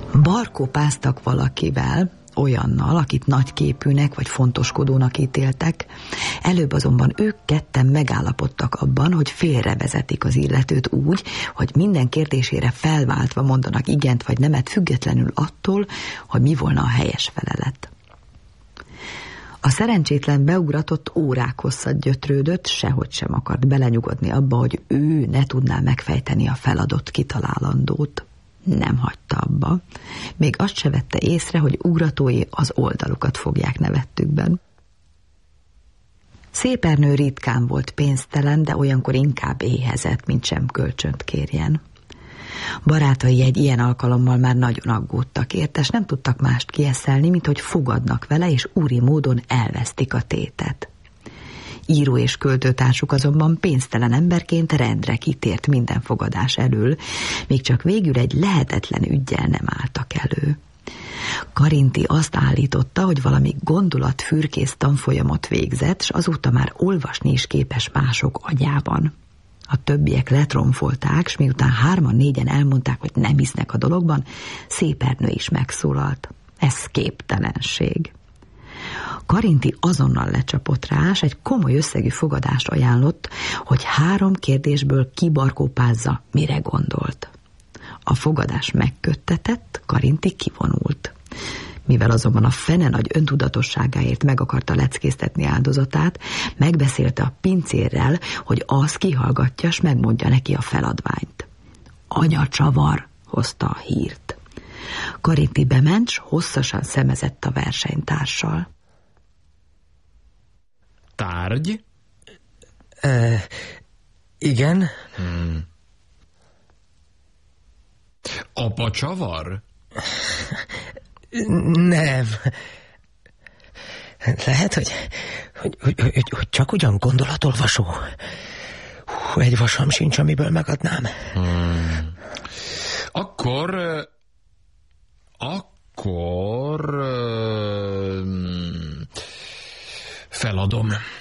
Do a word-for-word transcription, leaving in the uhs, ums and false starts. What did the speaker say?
Barkópáztak valakivel, olyannal, akit nagyképűnek vagy fontoskodónak ítéltek. Előbb azonban ők ketten megállapodtak abban, hogy félrevezetik az illetőt úgy, hogy minden kérdésére felváltva mondanak igent vagy nemet, függetlenül attól, hogy mi volna a helyes felelet. A szerencsétlen beugratott órák hosszat gyötrődött, sehogy sem akart belenyugodni abba, hogy ő ne tudná megfejteni a feladott kitalálandót. Nem hagyta abba. Még azt se vette észre, hogy ugratói az oldalukat fogják nevettükben. Szépernő ritkán volt pénztelen, de olyankor inkább éhezett, mint sem kölcsönt kérjen. Barátai egy ilyen alkalommal már nagyon aggódtak érte, s nem tudtak mást kieszelni, mint hogy fogadnak vele, és úri módon elvesztik a tétet. Író és költőtársuk azonban pénztelen emberként rendre kitért minden fogadás elől, még csak végül egy lehetetlen üggyel nem álltak elő. Karinti azt állította, hogy valami gondolatfürkész tanfolyamot végzett, s azóta már olvasni is képes mások agyában. A többiek letromfolták, s miután hárman-négyen elmondták, hogy nem hisznek a dologban, Szépernő is megszólalt. Ez képtelenség. Karinti azonnal lecsapott rá, s egy komoly összegű fogadást ajánlott, hogy három kérdésből kibarkópázza, mire gondolt. A fogadás megköttetett, Karinti kivonult. Mivel azonban a fene nagy öntudatosságáért meg akarta leckéztetni áldozatát, megbeszélte a pincérrel, hogy az kihallgatja, s megmondja neki a feladványt. Anyacsavar, hozta a hírt. Karinti bement, s hosszasan szemezett a versenytársal. Tárgy? Uh, igen. Hmm. Apacsavar? Nem. Lehet, hogy, hogy, hogy, hogy, hogy csak ugyan gondolatolvasó. Hú, egy vasam sincs, amiből megadnám. Hmm. Akkor... Akkor... Feladom.